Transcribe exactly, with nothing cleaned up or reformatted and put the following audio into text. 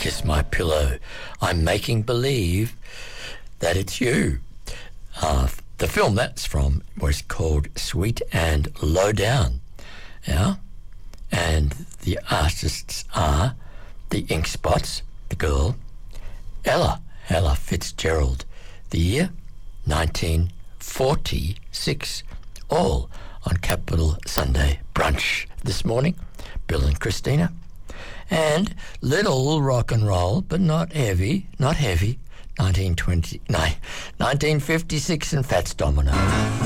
Kiss My Pillow. I'm making believe that it's you. Uh, the film that's from was called Sweet and Low Down. Yeah? And the artists are the Ink Spots, the girl, Ella, Ella Fitzgerald. The year, nineteen forty-six. All on Capital Sunday Brunch this morning. Bill and Christina. And little rock and roll, but not heavy, not heavy. nineteen twenty, no, nineteen fifty-six and Fats Domino.